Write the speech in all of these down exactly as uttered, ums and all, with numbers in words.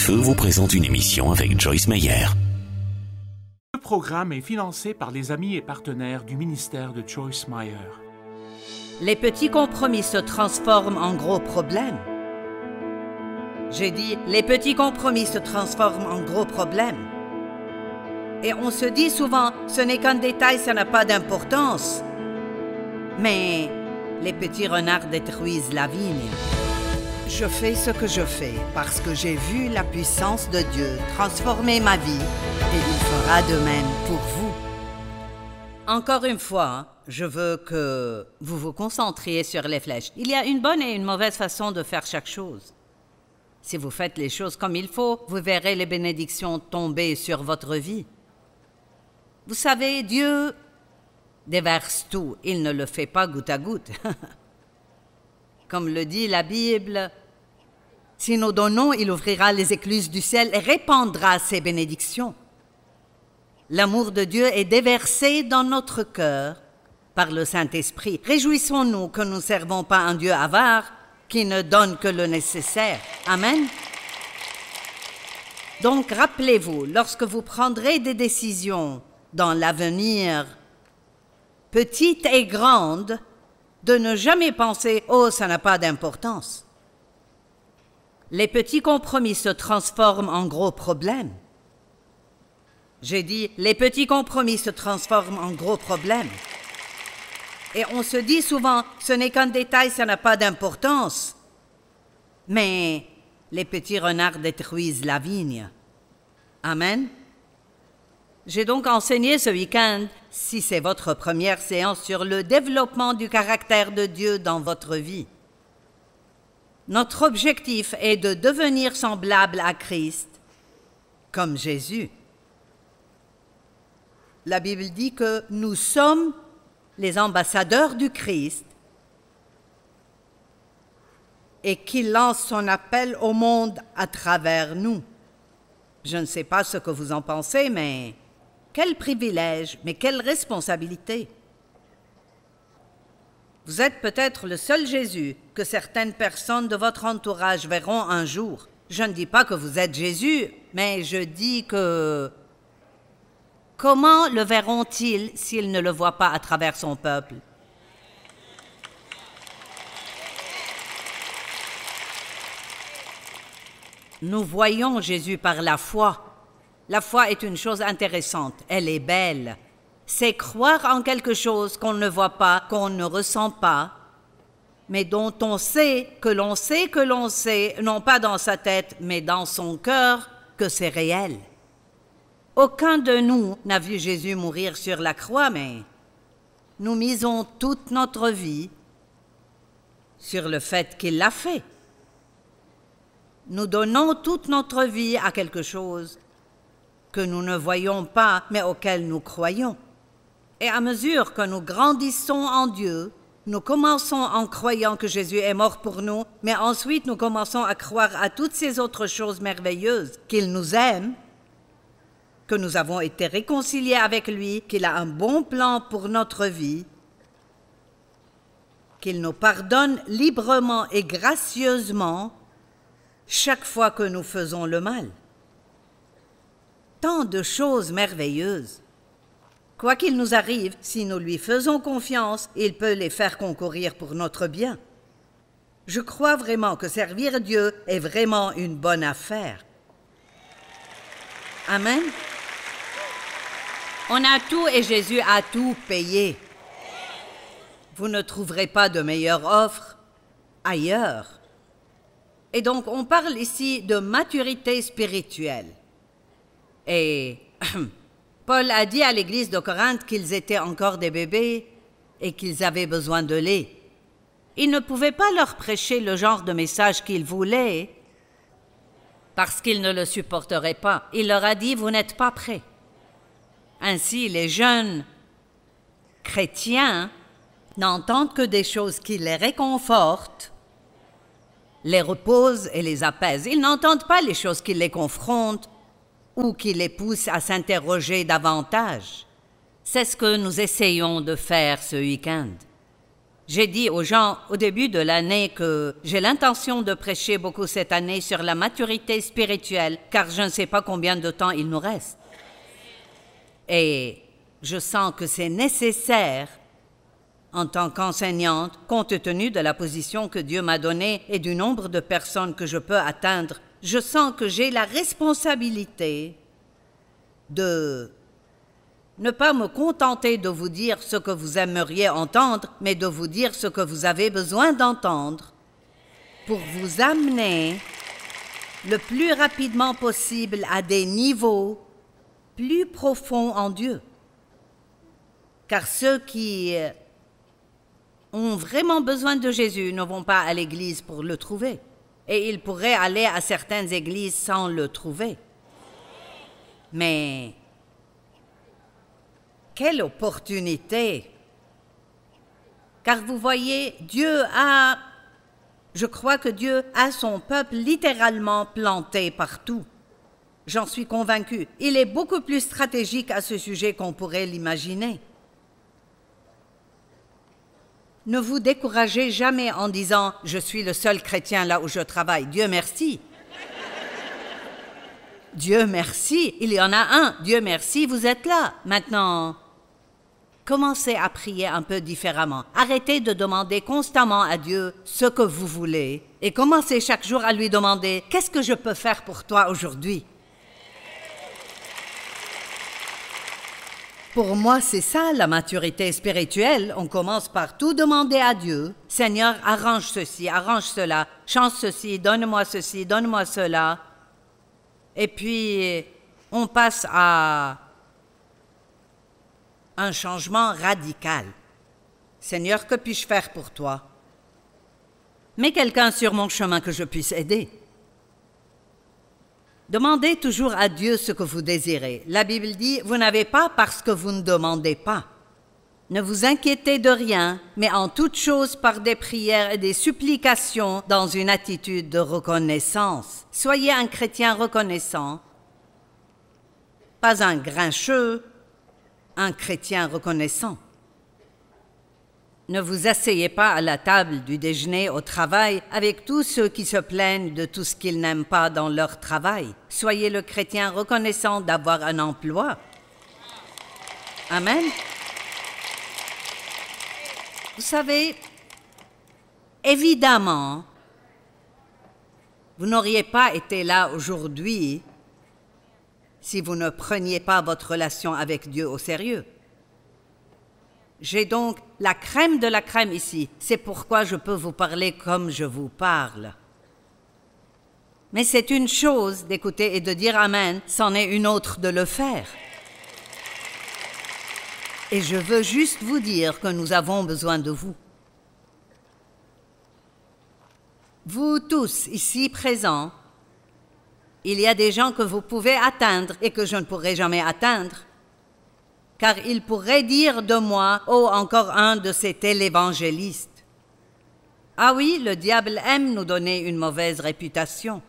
Feu vous présente une émission avec Joyce Meyer. Ce programme est financé par les amis et partenaires du ministère de Joyce Meyer. Les petits compromis se transforment en gros problèmes. J'ai dit, les petits compromis se transforment en gros problèmes. Et on se dit souvent, ce n'est qu'un détail, ça n'a pas d'importance. Mais les petits renards détruisent la vigne. Je fais ce que je fais parce que j'ai vu la puissance de Dieu transformer ma vie et il fera de même pour vous. Encore une fois, je veux que vous vous concentriez sur les flèches. Il y a une bonne et une mauvaise façon de faire chaque chose. Si vous faites les choses comme il faut, vous verrez les bénédictions tomber sur votre vie. Vous savez, Dieu déverse tout, il ne le fait pas goutte à goutte. Comme le dit la Bible, si nous donnons, il ouvrira les écluses du ciel et répandra ses bénédictions. L'amour de Dieu est déversé dans notre cœur par le Saint-Esprit. Réjouissons-nous que nous ne servons pas un Dieu avare qui ne donne que le nécessaire. Amen. Donc, rappelez-vous, lorsque vous prendrez des décisions dans l'avenir, petites et grandes, de ne jamais penser « Oh, ça n'a pas d'importance ». Les petits compromis se transforment en gros problèmes. J'ai dit, les petits compromis se transforment en gros problèmes. Et on se dit souvent, ce n'est qu'un détail, ça n'a pas d'importance. Mais les petits renards détruisent la vigne. Amen. J'ai donc enseigné ce week-end, si c'est votre première séance, sur le développement du caractère de Dieu dans votre vie. Notre objectif est de devenir semblable à Christ, comme Jésus. La Bible dit que nous sommes les ambassadeurs du Christ et qu'il lance son appel au monde à travers nous. Je ne sais pas ce que vous en pensez, mais quel privilège, mais quelle responsabilité. Vous êtes peut-être le seul Jésus que certaines personnes de votre entourage verront un jour. Je ne dis pas que vous êtes Jésus, mais je dis que comment le verront-ils s'ils ne le voient pas à travers son peuple? Nous voyons Jésus par la foi. La foi est une chose intéressante, elle est belle. C'est croire en quelque chose qu'on ne voit pas, qu'on ne ressent pas, mais dont on sait que l'on sait que l'on sait, non pas dans sa tête, mais dans son cœur, que c'est réel. Aucun de nous n'a vu Jésus mourir sur la croix, mais nous misons toute notre vie sur le fait qu'il l'a fait. Nous donnons toute notre vie à quelque chose que nous ne voyons pas, mais auquel nous croyons. Et à mesure que nous grandissons en Dieu, nous commençons en croyant que Jésus est mort pour nous, mais ensuite nous commençons à croire à toutes ces autres choses merveilleuses, qu'il nous aime, que nous avons été réconciliés avec lui, qu'il a un bon plan pour notre vie, qu'il nous pardonne librement et gracieusement chaque fois que nous faisons le mal. Tant de choses merveilleuses. Quoi qu'il nous arrive, si nous lui faisons confiance, il peut les faire concourir pour notre bien. Je crois vraiment que servir Dieu est vraiment une bonne affaire. Amen. On a tout et Jésus a tout payé. Vous ne trouverez pas de meilleure offre ailleurs. Et donc, on parle ici de maturité spirituelle. Et Paul a dit à l'église de Corinthe qu'ils étaient encore des bébés et qu'ils avaient besoin de lait. Il ne pouvait pas leur prêcher le genre de message qu'ils voulaient parce qu'ils ne le supporteraient pas. Il leur a dit « Vous n'êtes pas prêts ». Ainsi, les jeunes chrétiens n'entendent que des choses qui les réconfortent, les reposent et les apaisent. Ils n'entendent pas les choses qui les confrontent ou qui les poussent à s'interroger davantage. C'est ce que nous essayons de faire ce week-end. J'ai dit aux gens au début de l'année que j'ai l'intention de prêcher beaucoup cette année sur la maturité spirituelle, car je ne sais pas combien de temps il nous reste. Et je sens que c'est nécessaire en tant qu'enseignante, compte tenu de la position que Dieu m'a donnée et du nombre de personnes que je peux atteindre. Je sens que j'ai la responsabilité de ne pas me contenter de vous dire ce que vous aimeriez entendre, mais de vous dire ce que vous avez besoin d'entendre pour vous amener le plus rapidement possible à des niveaux plus profonds en Dieu. Car ceux qui ont vraiment besoin de Jésus ne vont pas à l'église pour le trouver. Et ils pourraient aller à certaines églises sans le trouver. Mais quelle opportunité! Car vous voyez, Dieu a, je crois que Dieu a son peuple littéralement planté partout. J'en suis convaincue. Il est beaucoup plus stratégique à ce sujet qu'on pourrait l'imaginer. Ne vous découragez jamais en disant « Je suis le seul chrétien là où je travaille. Dieu merci. » Dieu merci, il y en a un. Dieu merci, vous êtes là. Maintenant, commencez à prier un peu différemment. Arrêtez de demander constamment à Dieu ce que vous voulez et commencez chaque jour à lui demander « Qu'est-ce que je peux faire pour toi aujourd'hui ?» Pour moi, c'est ça la maturité spirituelle. On commence par tout demander à Dieu. « Seigneur, arrange ceci, arrange cela, change ceci, donne-moi ceci, donne-moi cela. » Et puis, on passe à un changement radical. « Seigneur, que puis-je faire pour toi? » Mets quelqu'un sur mon chemin que je puisse aider. Demandez toujours à Dieu ce que vous désirez. La Bible dit « Vous n'avez pas parce que vous ne demandez pas. » Ne vous inquiétez de rien, mais en toute chose par des prières et des supplications dans une attitude de reconnaissance. Soyez un chrétien reconnaissant, pas un grincheux, un chrétien reconnaissant. Ne vous asseyez pas à la table du déjeuner au travail avec tous ceux qui se plaignent de tout ce qu'ils n'aiment pas dans leur travail. Soyez le chrétien reconnaissant d'avoir un emploi. Amen. Vous savez, évidemment, vous n'auriez pas été là aujourd'hui si vous ne preniez pas votre relation avec Dieu au sérieux. J'ai donc la crème de la crème ici. C'est pourquoi je peux vous parler comme je vous parle. Mais c'est une chose d'écouter et de dire Amen, c'en est une autre de le faire. Et je veux juste vous dire que nous avons besoin de vous. Vous tous ici présents, il y a des gens que vous pouvez atteindre et que je ne pourrai jamais atteindre. Car ils pourraient dire de moi, oh, encore un de ces télévangélistes. Ah oui, le diable aime nous donner une mauvaise réputation.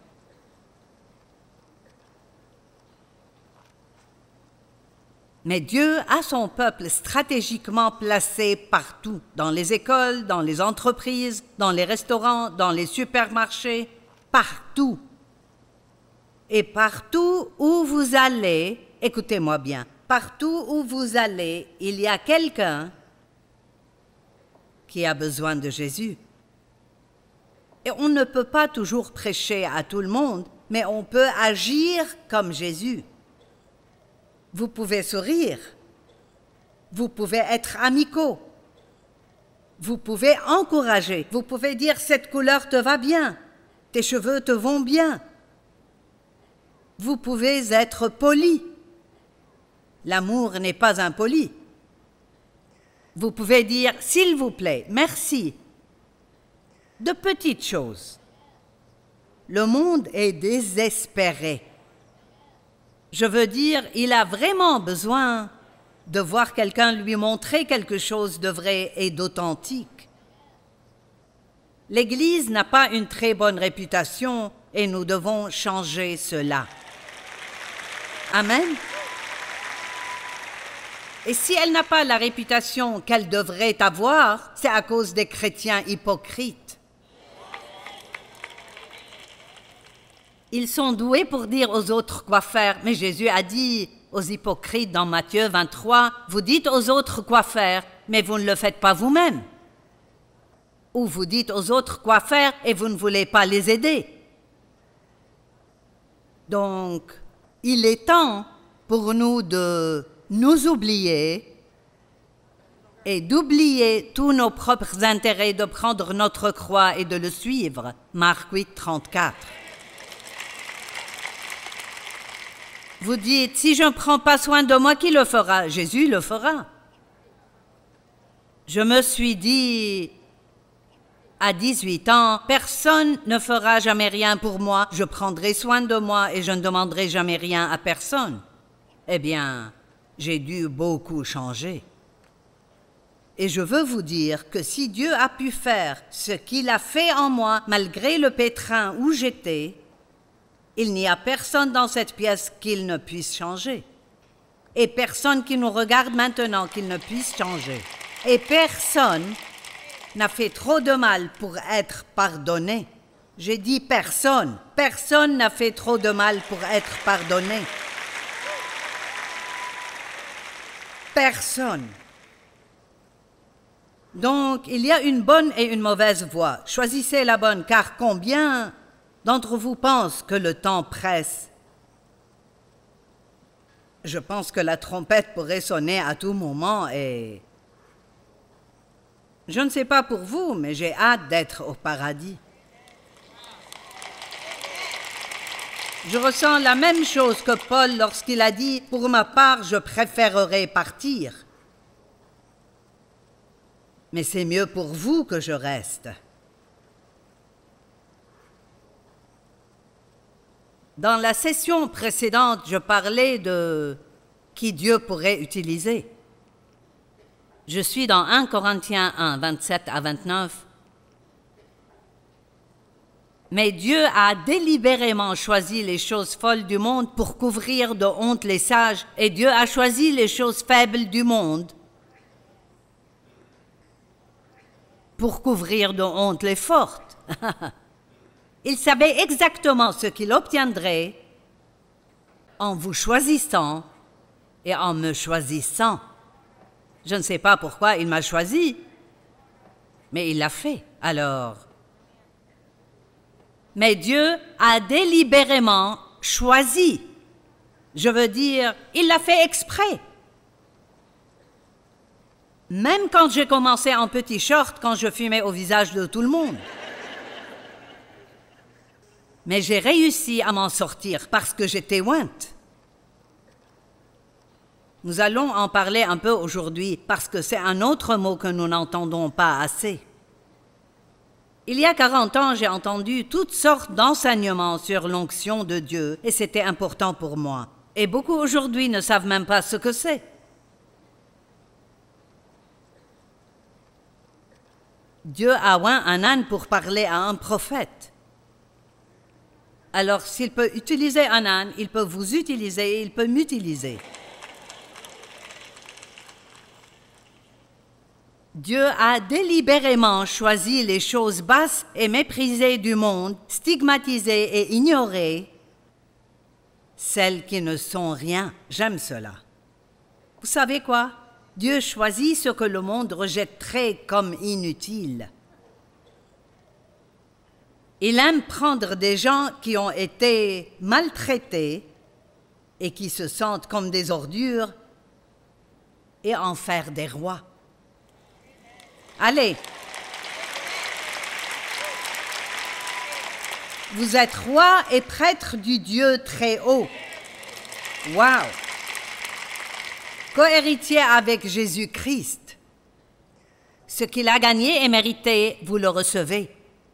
Mais Dieu a son peuple stratégiquement placé partout, dans les écoles, dans les entreprises, dans les restaurants, dans les supermarchés, partout. Et partout où vous allez, écoutez-moi bien, partout où vous allez, il y a quelqu'un qui a besoin de Jésus. Et on ne peut pas toujours prêcher à tout le monde, mais on peut agir comme Jésus. Vous pouvez sourire, vous pouvez être amicaux, vous pouvez encourager, vous pouvez dire « cette couleur te va bien, tes cheveux te vont bien ». Vous pouvez être poli. L'amour n'est pas impoli. Vous pouvez dire « s'il vous plaît, merci ». De petites choses. Le monde est désespéré. Je veux dire, il a vraiment besoin de voir quelqu'un lui montrer quelque chose de vrai et d'authentique. L'Église n'a pas une très bonne réputation et nous devons changer cela. Amen. Et si elle n'a pas la réputation qu'elle devrait avoir, c'est à cause des chrétiens hypocrites. Ils sont doués pour dire aux autres quoi faire, mais Jésus a dit aux hypocrites dans Matthieu vingt-trois, « Vous dites aux autres quoi faire, mais vous ne le faites pas vous-même. » Ou vous dites aux autres quoi faire et vous ne voulez pas les aider. Donc, il est temps pour nous de nous oublier et d'oublier tous nos propres intérêts, de prendre notre croix et de le suivre. Marc huit, trente-quatre. Vous dites, si je ne prends pas soin de moi, qui le fera? Jésus le fera. Je me suis dit, à dix-huit ans, personne ne fera jamais rien pour moi, je prendrai soin de moi et je ne demanderai jamais rien à personne. Eh bien, j'ai dû beaucoup changer. Et je veux vous dire que si Dieu a pu faire ce qu'il a fait en moi, malgré le pétrin où j'étais, il n'y a personne dans cette pièce qu'il ne puisse changer. Et personne qui nous regarde maintenant qu'il ne puisse changer. Et personne n'a fait trop de mal pour être pardonné. J'ai dit personne. Personne n'a fait trop de mal pour être pardonné. Personne. Donc, il y a une bonne et une mauvaise voie. Choisissez la bonne, car combien d'entre vous pensent que le temps presse? Je pense que la trompette pourrait sonner à tout moment et... Je ne sais pas pour vous, mais j'ai hâte d'être au paradis. Je ressens la même chose que Paul lorsqu'il a dit « Pour ma part, je préférerais partir. » Mais c'est mieux pour vous que je reste. Dans la session précédente, je parlais de qui Dieu pourrait utiliser. Je suis dans un Corinthiens un, vingt-sept à vingt-neuf. Mais Dieu a délibérément choisi les choses folles du monde pour couvrir de honte les sages, et Dieu a choisi les choses faibles du monde pour couvrir de honte les fortes. Il savait exactement ce qu'il obtiendrait en vous choisissant et en me choisissant. Je ne sais pas pourquoi il m'a choisi, mais il l'a fait, alors. Mais Dieu a délibérément choisi. Je veux dire, il l'a fait exprès. Même quand j'ai commencé en petit short, quand je fumais au visage de tout le monde. Mais j'ai réussi à m'en sortir parce que j'étais ointe. Nous allons en parler un peu aujourd'hui parce que c'est un autre mot que nous n'entendons pas assez. Il y a quarante ans, j'ai entendu toutes sortes d'enseignements sur l'onction de Dieu et c'était important pour moi. Et beaucoup aujourd'hui ne savent même pas ce que c'est. Dieu a oint un âne pour parler à un prophète. Alors, s'il peut utiliser un âne, il peut vous utiliser et il peut m'utiliser. Dieu a délibérément choisi les choses basses et méprisées du monde, stigmatisées et ignorées, celles qui ne sont rien. J'aime cela. Vous savez quoi? Dieu choisit ce que le monde rejetterait comme inutile. Il aime prendre des gens qui ont été maltraités et qui se sentent comme des ordures et en faire des rois. Allez, vous êtes roi et prêtre du Dieu très haut. Wow! Co-héritier avec Jésus-Christ. Ce qu'il a gagné et mérité, vous le recevez.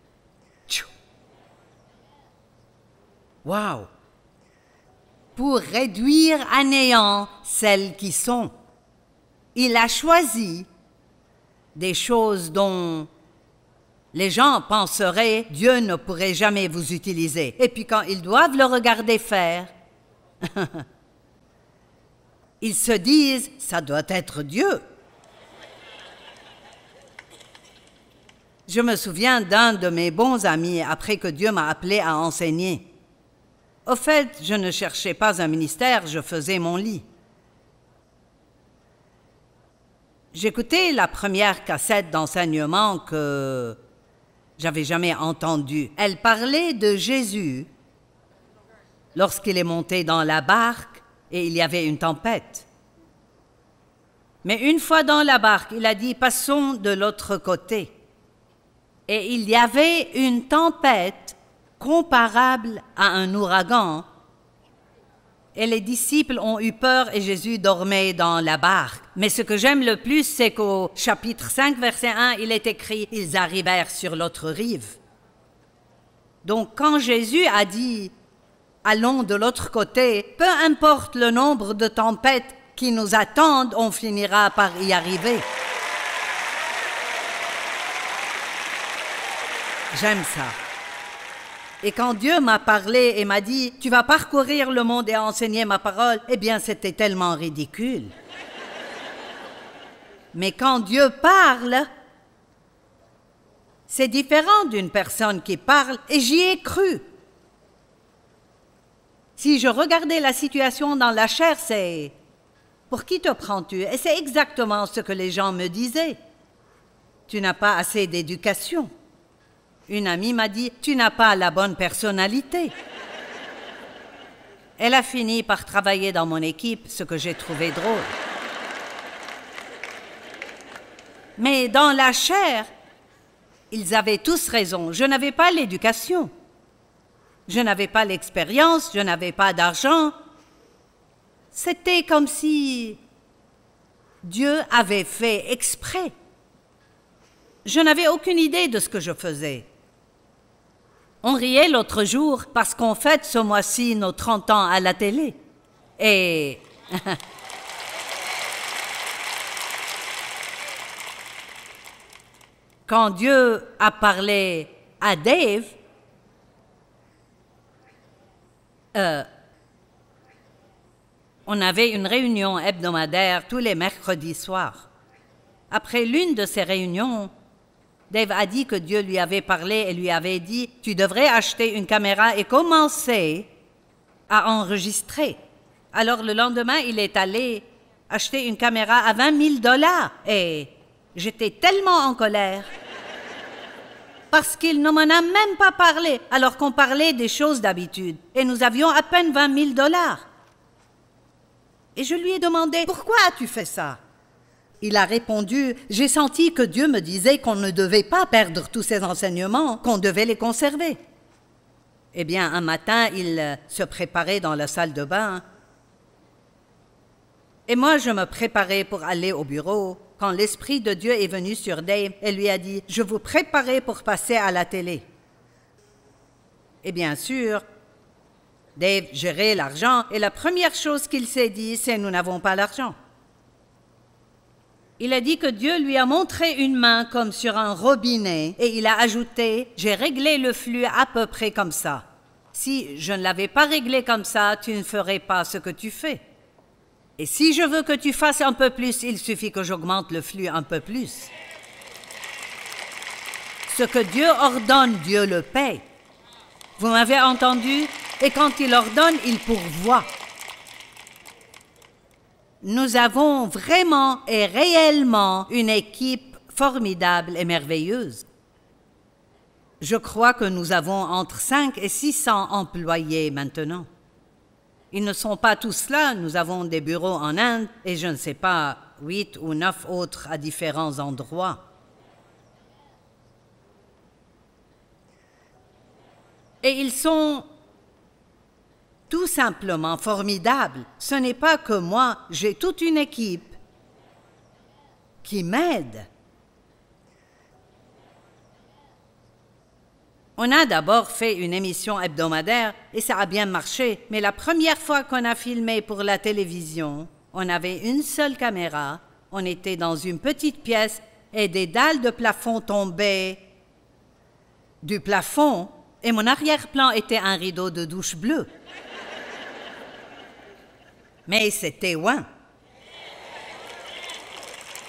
Wow! Pour réduire à néant celles qui sont. Il a choisi des choses dont les gens penseraient Dieu ne pourrait jamais vous utiliser. Et puis quand ils doivent le regarder faire, Ils se disent, ça doit être Dieu. Je me souviens d'un de mes bons amis après que Dieu m'a appelé à enseigner. Au fait, je ne cherchais pas un ministère, je faisais mon lit. J'écoutais la première cassette d'enseignement que j'avais jamais entendue. Elle parlait de Jésus lorsqu'il est monté dans la barque et il y avait une tempête. Mais une fois dans la barque, il a dit « Passons de l'autre côté ». Et il y avait une tempête comparable à un ouragan. Et les disciples ont eu peur et Jésus dormait dans la barque. Mais ce que j'aime le plus, c'est qu'au chapitre cinq, verset un, il est écrit « Ils arrivèrent sur l'autre rive ». Donc quand Jésus a dit « Allons de l'autre côté », peu importe le nombre de tempêtes qui nous attendent, on finira par y arriver. J'aime ça. Et quand Dieu m'a parlé et m'a dit « Tu vas parcourir le monde et enseigner ma parole », eh bien, c'était tellement ridicule. Mais quand Dieu parle, c'est différent d'une personne qui parle et j'y ai cru. Si je regardais la situation dans la chair, c'est « Pour qui te prends-tu » Et c'est exactement ce que les gens me disaient. « Tu n'as pas assez d'éducation. » Une amie m'a dit « Tu n'as pas la bonne personnalité. » Elle a fini par travailler dans mon équipe, ce que j'ai trouvé drôle. Mais dans la chair, ils avaient tous raison. Je n'avais pas l'éducation. Je n'avais pas l'expérience, je n'avais pas d'argent. C'était comme si Dieu avait fait exprès. Je n'avais aucune idée de ce que je faisais. On riait l'autre jour parce qu'on fête ce mois-ci nos trente ans à la télé. Et quand Dieu a parlé à Dave, euh, on avait une réunion hebdomadaire tous les mercredis soirs. Après l'une de ces réunions, Dave a dit que Dieu lui avait parlé et lui avait dit « Tu devrais acheter une caméra et commencer à enregistrer. » Alors le lendemain, il est allé acheter une caméra à vingt mille dollars et j'étais tellement en colère parce qu'il ne m'en a même pas parlé alors qu'on parlait des choses d'habitude et nous avions à peine vingt mille dollars. Et je lui ai demandé « Pourquoi as-tu fait ça ?» Il a répondu « J'ai senti que Dieu me disait qu'on ne devait pas perdre tous ces enseignements, qu'on devait les conserver. » Eh bien, un matin, il se préparait dans la salle de bain. Et moi, je me préparais pour aller au bureau quand l'Esprit de Dieu est venu sur Dave et lui a dit « Je vous préparais pour passer à la télé. » Et bien sûr, Dave gérait l'argent et la première chose qu'il s'est dit, c'est « Nous n'avons pas l'argent. » Il a dit que Dieu lui a montré une main comme sur un robinet et il a ajouté « J'ai réglé le flux à peu près comme ça. Si je ne l'avais pas réglé comme ça, tu ne ferais pas ce que tu fais. Et si je veux que tu fasses un peu plus, il suffit que j'augmente le flux un peu plus. Ce que Dieu ordonne, Dieu le paie. Vous m'avez entendu? Et quand il ordonne, il pourvoit. » Nous avons vraiment et réellement une équipe formidable et merveilleuse. Je crois que nous avons entre cinq et six cents employés maintenant. Ils ne sont pas tous là, nous avons des bureaux en Inde et je ne sais pas, huit ou neuf autres à différents endroits. Et ils sont tout simplement formidable. Ce n'est pas que moi, j'ai toute une équipe qui m'aide. On a d'abord fait une émission hebdomadaire et ça a bien marché, mais la première fois qu'on a filmé pour la télévision, on avait une seule caméra, on était dans une petite pièce et des dalles de plafond tombaient du plafond et mon arrière-plan était un rideau de douche bleu. Mais c'était loin.